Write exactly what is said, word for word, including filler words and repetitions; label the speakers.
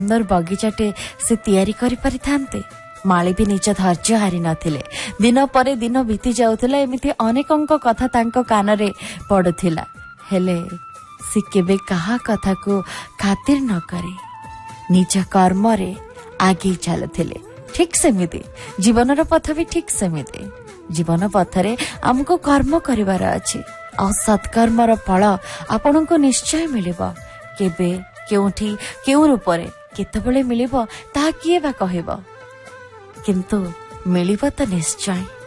Speaker 1: ସୁନ୍ଦର ବଗିଚାଟେ ସେ ତିଆରି କରିପାରିଥାନ୍ତେ। ମାଳି ବି ନିଜ ଧୈର୍ଯ୍ୟ ହାରି ନଥିଲେ। ଦିନ ପରେ ଦିନ ବିତି ଯାଉଥିଲା। ଏମିତି ଅନେକଙ୍କ କଥା ତାଙ୍କ କାନରେ ପଡୁଥିଲା, ହେଲେ ସେ କେବେ କାହା କଥାକୁ ଖାତିର ନ କରି ନିଜ କର୍ମରେ ଆଗେଇ ଚାଲୁଥିଲେ। ଠିକ୍ ସେମିତି ଜୀବନର ପଥ ବି ଠିକ୍ ସେମିତି। ଜୀବନ ପଥରେ ଆମକୁ କର୍ମ କରିବାର ଅଛି, ଆଉ ସତ୍କର୍ମର ଫଳ ଆପଣଙ୍କୁ ନିଶ୍ଚୟ ମିଳିବ। କେବେ, କେଉଁଠି, କେଉଁ ରୂପରେ, କେତେବେଳେ ମିଳିବ ତାହା କିଏ ବା କହିବ, କିନ୍ତୁ ମିଳିବ ତ ନିଶ୍ଚୟ।